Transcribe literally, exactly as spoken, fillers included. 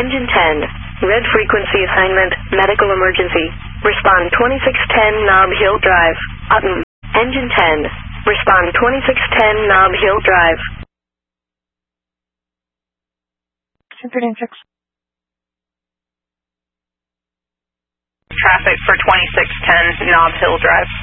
Engine ten. Red frequency assignment, medical emergency. Respond twenty-six ten Nob Hill Drive. Upton. Engine ten. Respond twenty-six ten Nob Hill Drive. Traffic for twenty-six ten Nob Hill Drive.